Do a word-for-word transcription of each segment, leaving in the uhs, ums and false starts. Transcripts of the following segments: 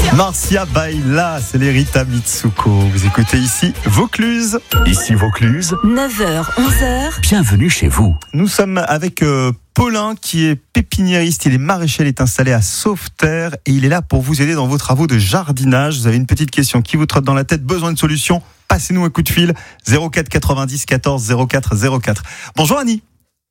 Marcia Baila, c'est les Rita Mitsuko. Vous écoutez ici Vaucluse. Ici Vaucluse. neuf heures, onze heures. Bienvenue chez vous. Nous sommes avec euh, Paulin qui est pépiniériste, il est maraîcher, il est installé à Sauveterre et il est là pour vous aider dans vos travaux de jardinage. Vous avez une petite question qui vous trotte dans la tête, besoin de solution, passez-nous un coup de fil zéro quatre quatre-vingt-dix quatorze zéro quatre zéro quatre. Bonjour Annie.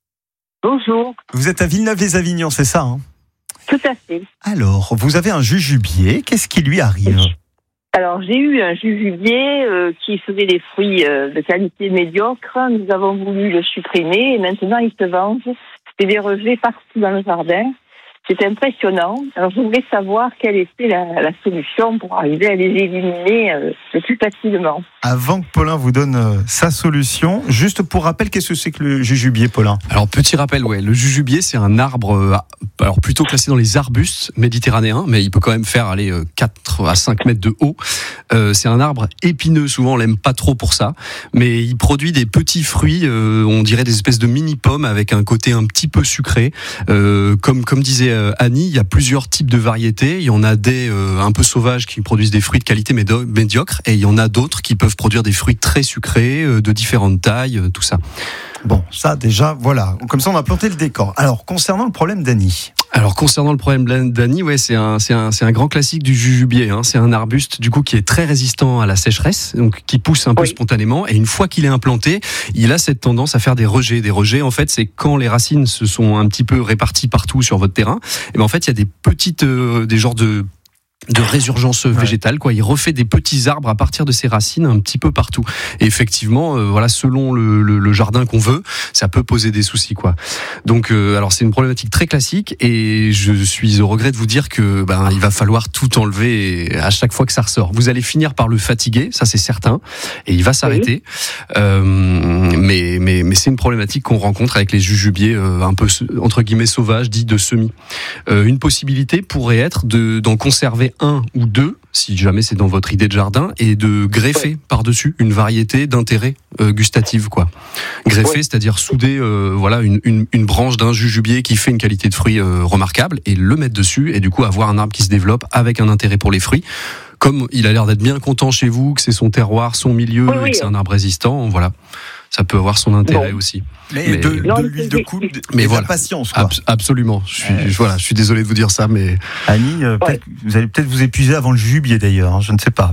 Bonjour. Vous êtes à Villeneuve-les-Avignon, c'est ça hein? Tout à fait. Alors, vous avez un jujubier, qu'est-ce qui lui arrive? Alors, j'ai eu un jujubier euh, qui faisait des fruits euh, de qualité médiocre. Nous avons voulu le supprimer et maintenant il se venge. C'est des rejets partout dans le jardin. C'est impressionnant. Alors, je voulais savoir quelle était la, la solution pour arriver à les éliminer euh, le plus facilement. Avant que Paulin vous donne euh, sa solution, juste pour rappel, qu'est-ce que c'est que le jujubier, Paulin? Alors, petit rappel, ouais, le jujubier, c'est un arbre, euh, alors plutôt classé dans les arbustes méditerranéens, mais il peut quand même faire aller euh, quatre à cinq mètres de haut. Euh, c'est un arbre épineux, souvent on l'aime pas trop pour ça, mais il produit des petits fruits, euh, on dirait des espèces de mini-pommes avec un côté un petit peu sucré. Euh, comme, comme disait euh, Annie, il y a plusieurs types de variétés. Il y en a des euh, un peu sauvages qui produisent des fruits de qualité médo- médiocre, et il y en a d'autres qui peuvent produire des fruits très sucrés, euh, de différentes tailles, euh, tout ça. Bon, ça déjà, voilà. Comme ça, on a planté le décor. Alors, concernant le problème d'Annie. Alors, concernant le problème d'Annie, ouais, c'est un, c'est un, c'est un grand classique du jujubier. Hein. C'est un arbuste, du coup, qui est très résistant à la sécheresse, donc qui pousse un peu Oui. spontanément. Et une fois qu'il est implanté, il a cette tendance à faire des rejets. Des rejets, en fait, c'est quand les racines se sont un petit peu réparties partout sur votre terrain. Et ben, en fait, il y a des petites, euh, des genres de de résurgence végétale, quoi. Il refait des petits arbres à partir de ses racines un petit peu partout. Et effectivement, euh, voilà, selon le, le, le jardin qu'on veut, ça peut poser des soucis, quoi. Donc, euh, alors c'est une problématique très classique, et je suis au regret de vous dire que ben il va falloir tout enlever à chaque fois que ça ressort. Vous allez finir par le fatiguer, ça c'est certain, et il va s'arrêter. Oui. Euh, mais mais mais c'est une problématique qu'on rencontre avec les jujubiers euh, un peu entre guillemets sauvages, dits de semis. Euh, une possibilité pourrait être de d'en conserver un ou deux, si jamais c'est dans votre idée de jardin, et de greffer ouais. par-dessus une variété d'intérêt euh, gustative, quoi. Greffer, ouais. c'est-à-dire souder euh, voilà, une, une, une branche d'un jujubier qui fait une qualité de fruit euh, remarquable, et le mettre dessus, et du coup avoir un arbre qui se développe avec un intérêt pour les fruits. Comme il a l'air d'être bien content chez vous, que c'est son terroir, son milieu, oui, et oui. que c'est un arbre résistant, voilà. Ça peut avoir son intérêt bon. aussi. Mais, mais de, de l'huile de coude, mais voilà. De la patience, quoi. Ab- absolument. Je suis, euh... voilà, je suis désolé de vous dire ça, mais Annie, euh, ouais. vous allez peut-être vous épuiser avant le jujubier d'ailleurs. Hein, je ne sais pas.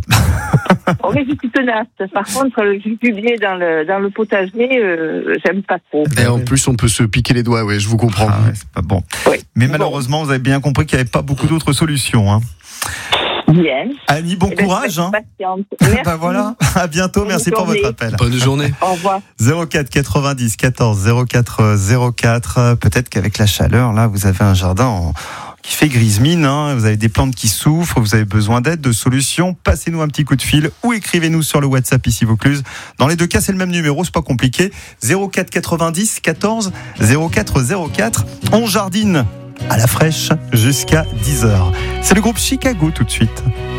Oh, mais je suis tenace. Par contre, le jujubier dans le dans le potager, euh, j'aime pas trop. Et en plus, on peut se piquer les doigts. Ouais, je vous comprends. Ah, ouais, c'est pas bon. Oui. Mais malheureusement, vous avez bien compris qu'il n'y avait pas beaucoup d'autres solutions. Hein. Bien. Annie, bon eh courage. Ben, hein. Ben voilà, à bientôt, Bonne merci journée. pour votre appel. Bonne journée. Au revoir. zéro quatre quatre-vingt-dix quatorze zéro quatre zéro quatre. Peut-être qu'avec la chaleur, là, vous avez un jardin en... qui fait grise mine, hein. Vous avez des plantes qui souffrent, vous avez besoin d'aide, de solutions. Passez-nous un petit coup de fil ou écrivez-nous sur le WhatsApp ici Vaucluse. Dans les deux cas, c'est le même numéro, c'est pas compliqué. zéro quatre quatre-vingt-dix quatorze zéro quatre zéro quatre. On jardine à la fraîche jusqu'à dix heures. C'est le groupe Chicago tout de suite.